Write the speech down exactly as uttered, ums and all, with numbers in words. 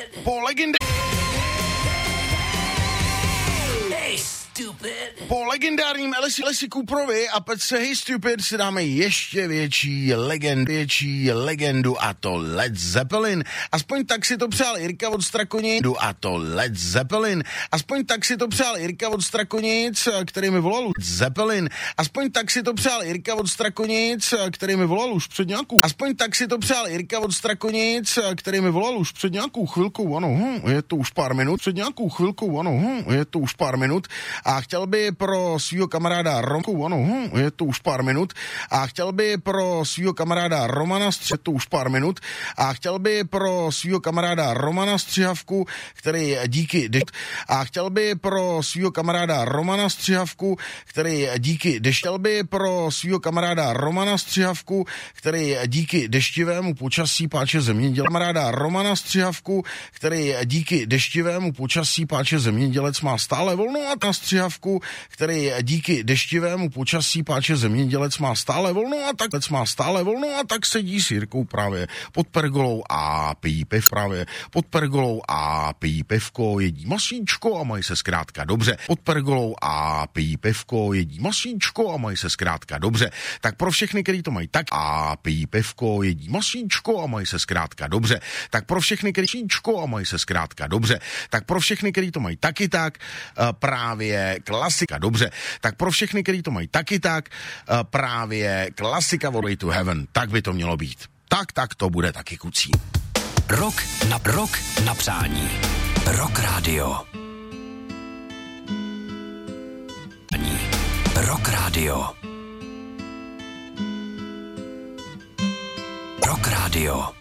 Po legendě... Hey, stupid. Po legendárním Alesi Alesi Cooperovi a pece Hey Stupid si dáme ještě větší legend, větší legendu a to Led Zeppelin. Aspoň tak si to přál Jirka od Strakonic a to Led Zeppelin. Aspoň tak si to přál Jirka od Strakonic, který mi volal Led Zeppelin. Aspoň tak si to přál Jirka od Strakonic, který mi volal už před nějakou. Aspoň tak si to přál Jirka od Strakonic, který mi volal už před nějakou chvilkou, ano, hm, je to už pár minut, před nějakou chvilkou, ano, hm, je to už pár minut a chtěl by pro svýho kamaráda Romku, ano, hm, je to už pár minut a chtěl by pro svýho kamaráda Romana Stři, je to už pár minut a chtěl by pro svýho kamaráda Romana Střihavku, který díky de- a chtěl by pro svýho kamaráda Romana Střihavku, který díky dešti, chtěl by pro svýho kamaráda Romana Střihavku, který díky deštivému počasí páče zemědělec, kamaráda Romana Střihavku, který díky deštivému počasí páče zemědělec má stále volnou a ta Střihavku, který díky deštivému počasí páče zemědělec má stále volnou a tak má stále volnou a tak sedí s Jirkou právě pod pergolou a pijí piv právě pod pergolou a pijí pivko, jedí masíčko a mají se zkrátka dobře. Pod pergolou a pijí pivko, jedí masíčko a mají se zkrátka dobře. Tak pro všechny, kteří to mají tak a pijí pivko, jedí masíčko a mají se zkrátka dobře. Tak pro všechny, kteří masíčko a mají se zkrátka dobře. Tak pro všechny, kteří to mají taky tak, právě klasika dobře. Tak pro všechny, kteří to mají taky tak, právě klasika Way to Heaven. Tak by to mělo být. Tak, tak to bude taky kucí. Rok na rok na přání. Rock Radio. Rock Radio. Rock Radio.